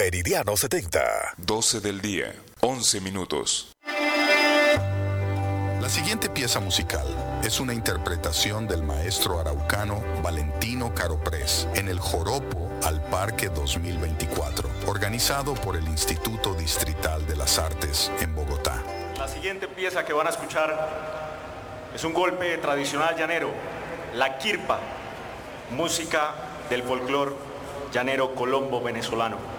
Meridiano 70. 12 del día, 11 minutos. La siguiente pieza musical es una interpretación del maestro araucano Valentino Caroprés en el Joropo al Parque 2024, organizado por el Instituto Distrital de las Artes en Bogotá. La siguiente pieza que van a escuchar es un golpe tradicional llanero, la quirpa, música del folclore llanero colombo venezolano.